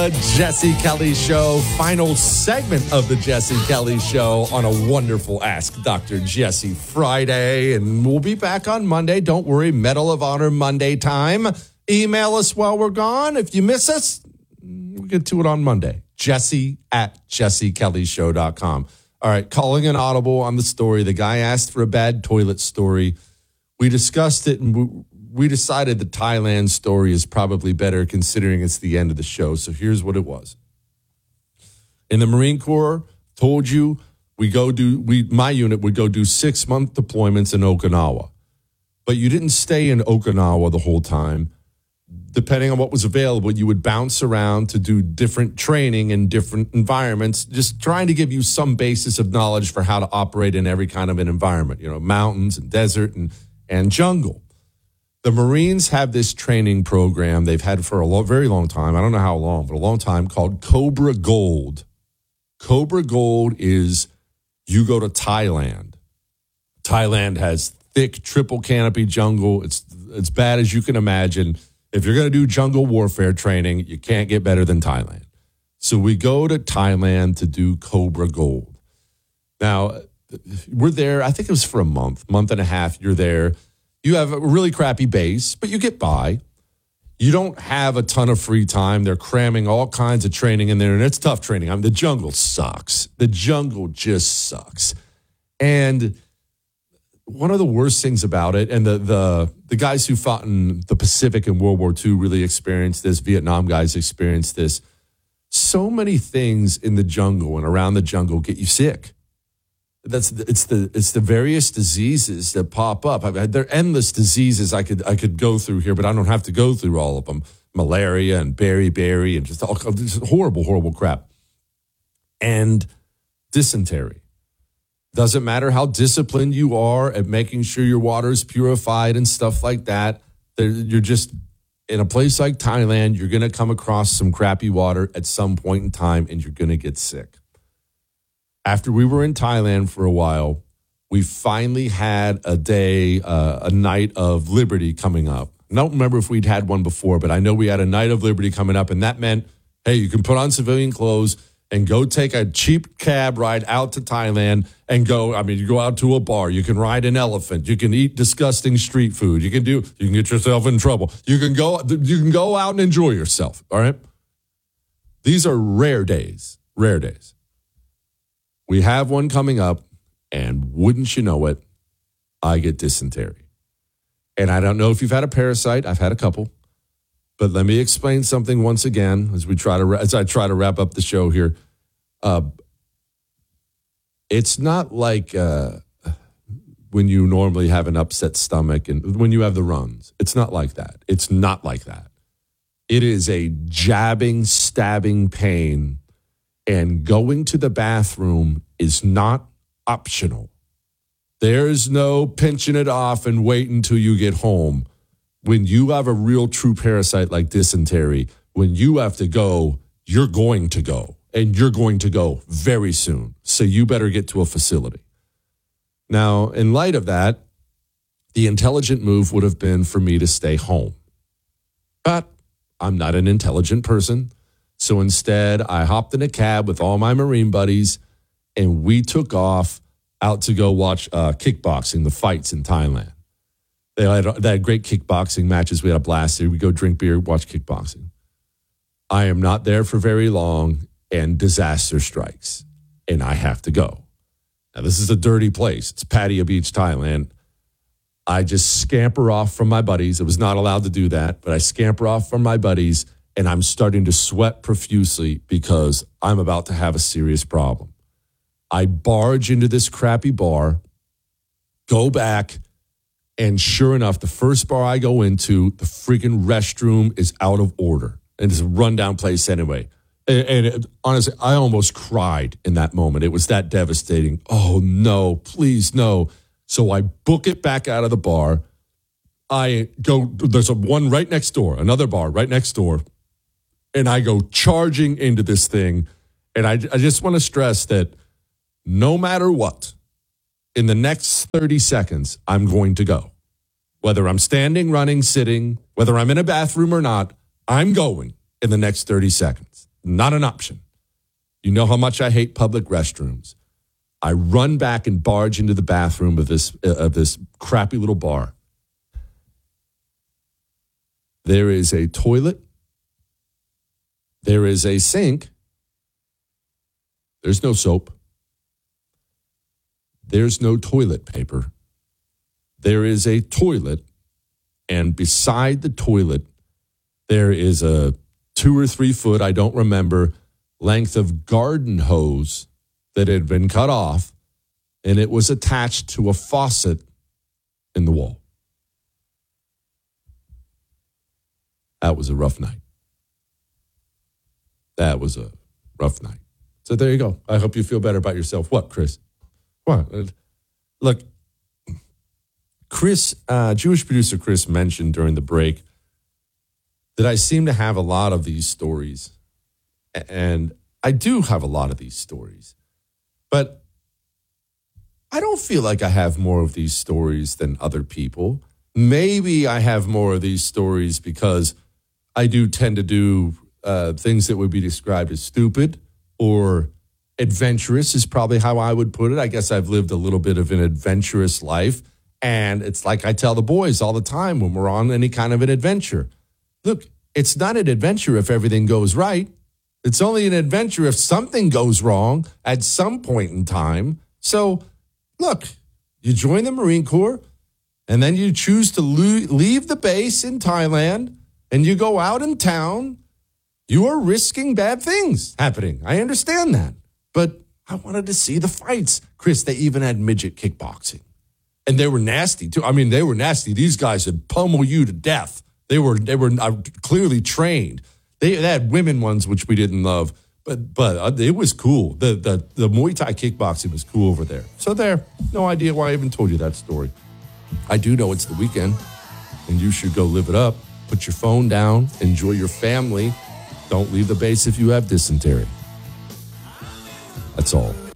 The Jesse Kelly Show, final segment of the Jesse Kelly Show on a wonderful Ask Dr. Jesse Friday. And we'll be back on Monday. Don't worry, Medal of Honor Monday time. Email us while we're gone. If you miss us, we'll get to it on Monday. Jesse@jessekellyshow.com. All right, calling an audible on the story. The guy asked for a bad toilet story. We discussed it and we decided the Thailand story is probably better considering it's the end of the show. So here's what it was. In the Marine Corps, told you my unit would go do 6-month deployments in Okinawa. But you didn't stay in Okinawa the whole time. Depending on what was available, you would bounce around to do different training in different environments, just trying to give you some basis of knowledge for how to operate in every kind of an environment, mountains and desert and jungle. The Marines have this training program they've had for a very long time. I don't know how long, but a long time, called Cobra Gold. Cobra Gold is you go to Thailand. Thailand has thick triple canopy jungle. It's as bad as you can imagine. If you're going to do jungle warfare training, you can't get better than Thailand. So we go to Thailand to do Cobra Gold. Now, we're there, I think it was for a month and a half. You're there. You have a really crappy base, but you get by. You don't have a ton of free time. They're cramming all kinds of training in there, and it's tough training. The jungle sucks. The jungle just sucks. And one of the worst things about it, and the guys who fought in the Pacific in World War II really experienced this. Vietnam guys experienced this. So many things in the jungle and around the jungle get you sick. It's the various diseases that pop up. There are endless diseases I could go through here, but I don't have to go through all of them. Malaria and beriberi and just horrible crap. And dysentery. Doesn't matter how disciplined you are at making sure your water is purified and stuff like that. You're just in a place like Thailand, you're going to come across some crappy water at some point in time and you're going to get sick. After we were in Thailand for a while, we finally had a night of liberty coming up. I don't remember if we'd had one before, but I know we had a night of liberty coming up, and that meant, hey, you can put on civilian clothes and go take a cheap cab ride out to Thailand and you go out to a bar. You can ride an elephant. You can eat disgusting street food. You can get yourself in trouble. You can go out and enjoy yourself, all right? These are rare days. We have one coming up, and wouldn't you know it, I get dysentery. And I don't know if you've had a parasite. I've had a couple. But let me explain something once again as I try to wrap up the show here. It's not like when you normally have an upset stomach and when you have the runs. It's not like that. It's not like that. It is a jabbing, stabbing pain. And going to the bathroom is not optional. There's no pinching it off and waiting until you get home. When you have a real true parasite like dysentery, when you have to go, you're going to go. And you're going to go very soon. So you better get to a facility. Now, in light of that, the intelligent move would have been for me to stay home. But I'm not an intelligent person. So instead, I hopped in a cab with all my Marine buddies, and we took off out to go watch kickboxing, the fights in Thailand. They had great kickboxing matches. We had a blast there. We go drink beer, watch kickboxing. I am not there for very long, and disaster strikes, and I have to go. Now, this is a dirty place. It's Pattaya Beach, Thailand. I just scamper off from my buddies. I was not allowed to do that, but I scamper off from my buddies, and I'm starting to sweat profusely because I'm about to have a serious problem. I barge into this crappy bar, go back, and sure enough, the first bar I go into, the freaking restroom is out of order. And it's a rundown place anyway. Honestly, I almost cried in that moment. It was that devastating. Oh, no, please, no. So I book it back out of the bar. I go, there's one right next door, another bar right next door. And I go charging into this thing. And I just want to stress that no matter what, in the next 30 seconds, I'm going to go. Whether I'm standing, running, sitting, whether I'm in a bathroom or not, I'm going in the next 30 seconds. not an option. You know how much I hate public restrooms. I run back and barge into the bathroom of this crappy little bar. There is a toilet. There is a sink. There's no soap. There's no toilet paper. There is a toilet, and beside the toilet, there is a 2 or 3 foot, I don't remember, length of garden hose that had been cut off, and it was attached to a faucet in the wall. That was a rough night. That was a rough night. So there you go. I hope you feel better about yourself. What, Chris? What? Look, Chris, Jewish producer Chris mentioned during the break that I seem to have a lot of these stories. And I do have a lot of these stories. But I don't feel like I have more of these stories than other people. Maybe I have more of these stories because I do tend to do things that would be described as stupid or adventurous is probably how I would put it. I guess I've lived a little bit of an adventurous life. And it's like I tell the boys all the time when we're on any kind of an adventure. Look, it's not an adventure if everything goes right. It's only an adventure if something goes wrong at some point in time. So, look, you join the Marine Corps, and then you choose to leave the base in Thailand, and you go out in town. You are risking bad things happening. I understand that. But I wanted to see the fights. Chris, they even had midget kickboxing. And they were nasty, too. I mean, they were nasty. These guys would pummel you to death. They were clearly trained. They had women ones, which we didn't love. But it was cool. The Muay Thai kickboxing was cool over there. So there, no idea why I even told you that story. I do know it's the weekend, and you should go live it up. Put your phone down. Enjoy your family. Don't leave the base if you have dysentery. That's all.